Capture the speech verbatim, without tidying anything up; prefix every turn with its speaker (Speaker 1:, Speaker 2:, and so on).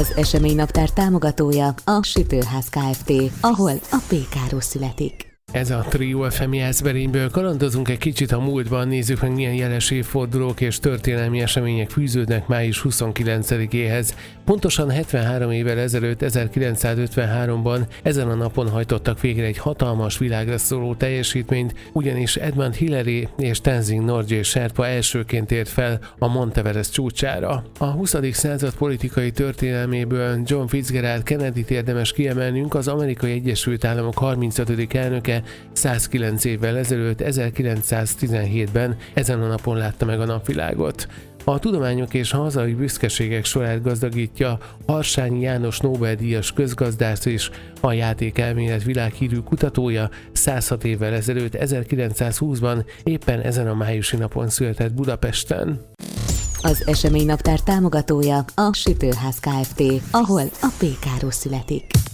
Speaker 1: Az eseménynaptár támogatója a Sütőház Kft., ahol a pékáról születik.
Speaker 2: Ez a Trio ef em Jászberényből. Kalandozunk egy kicsit a múltban, nézzük meg, milyen jeles évfordulók és történelmi események fűződnek május huszonkilencedikéhez. Pontosan hetvenhárom évvel ezelőtt, ezerkilencszázötvenháromban ezen a napon hajtottak végre egy hatalmas világra szóló teljesítményt, ugyanis Edmund Hillary és Tenzing Norgay Sherpa elsőként ért fel a Monteverest csúcsára. A huszadik század politikai történelméből John Fitzgerald Kennedyt érdemes kiemelnünk, az Amerikai Egyesült Államok harmincötödik elnöke százkilenc évvel ezelőtt, ezerkilencszáztizenhétben ezen a napon látta meg a napvilágot. A tudományok és hazai büszkeségek sorát gazdagítja Harsányi János Nobel-díjas közgazdász és a játékelmélet világhírű kutatója, százhat évvel ezelőtt, ezerkilencszázhúszban éppen ezen a májusi napon született Budapesten.
Speaker 1: Az eseménynaptár támogatója a Sütőház Kft., ahol a pékáról születik.